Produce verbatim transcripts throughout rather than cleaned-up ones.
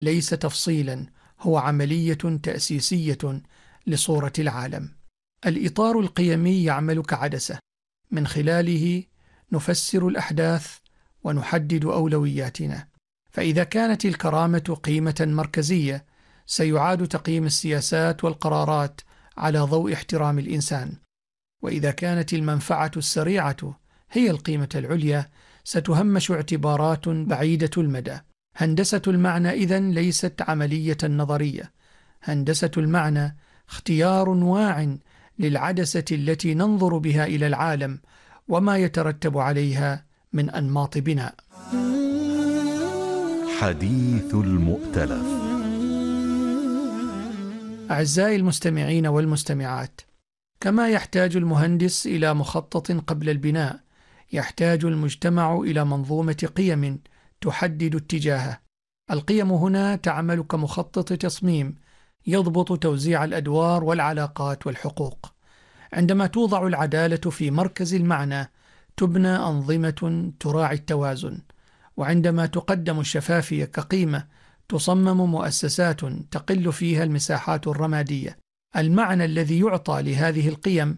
ليس تفصيلا، هو عملية تأسيسية لصورة العالم. الإطار القيمي يعمل كعدسة، من خلاله نفسر الأحداث ونحدد أولوياتنا. فإذا كانت الكرامة قيمة مركزية، سيعاد تقييم السياسات والقرارات على ضوء احترام الإنسان. وإذا كانت المنفعة السريعة هي القيمة العليا، ستهمش اعتبارات بعيدة المدى. هندسة المعنى إذن ليست عملية نظرية، هندسة المعنى اختيار واع للعدسة التي ننظر بها إلى العالم وما يترتب عليها من أنماط بناء. حديث المؤتلف. أعزائي المستمعين والمستمعات، كما يحتاج المهندس إلى مخطط قبل البناء، يحتاج المجتمع إلى منظومة قيم تحدد اتجاهه. القيم هنا تعمل كمخطط تصميم يضبط توزيع الأدوار والعلاقات والحقوق. عندما توضع العدالة في مركز المعنى، تبنى أنظمة تراعي التوازن. وعندما تقدم الشفافية كقيمة، تصمم مؤسسات تقل فيها المساحات الرمادية. المعنى الذي يعطى لهذه القيم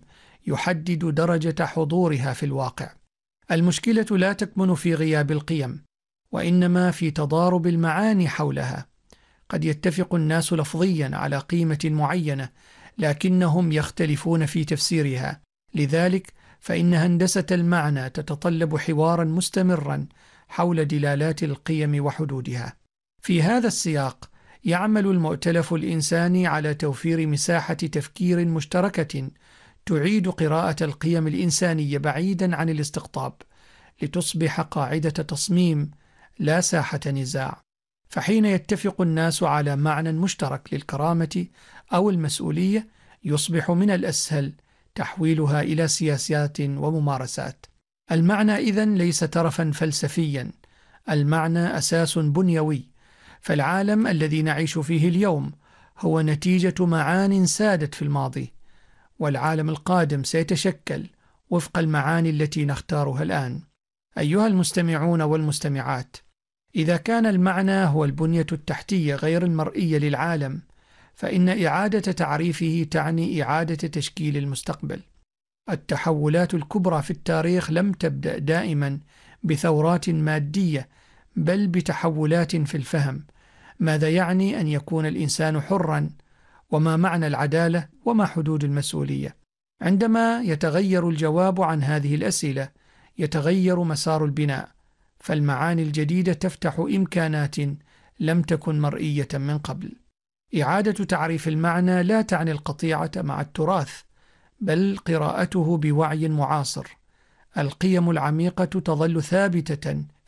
يحدد درجة حضورها في الواقع. المشكلة لا تكمن في غياب القيم، وإنما في تضارب المعاني حولها. قد يتفق الناس لفظيا على قيمة معينة، لكنهم يختلفون في تفسيرها. لذلك فإن هندسة المعنى تتطلب حوارا مستمرا حول دلالات القيم وحدودها. في هذا السياق يعمل المؤتلف الإنساني على توفير مساحة تفكير مشتركة تعيد قراءة القيم الإنسانية بعيدا عن الاستقطاب، لتصبح قاعدة تصميم لا ساحة نزاع. فحين يتفق الناس على معنى مشترك للكرامة أو المسؤولية، يصبح من الأسهل تحويلها إلى سياسات وممارسات. المعنى إذن ليس ترفا فلسفيا، المعنى أساس بنيوي. فالعالم الذي نعيش فيه اليوم هو نتيجة معان سادت في الماضي، والعالم القادم سيتشكل وفق المعاني التي نختارها الآن. أيها المستمعون والمستمعات، إذا كان المعنى هو البنية التحتية غير المرئية للعالم، فإن إعادة تعريفه تعني إعادة تشكيل المستقبل. التحولات الكبرى في التاريخ لم تبدأ دائما بثورات مادية، بل بتحولات في الفهم. ماذا يعني أن يكون الإنسان حرا؟ وما معنى العدالة؟ وما حدود المسؤولية؟ عندما يتغير الجواب عن هذه الأسئلة، يتغير مسار البناء. فالمعاني الجديدة تفتح إمكانات لم تكن مرئية من قبل. إعادة تعريف المعنى لا تعني القطيعة مع التراث، بل قراءته بوعي معاصر. القيم العميقة تظل ثابتة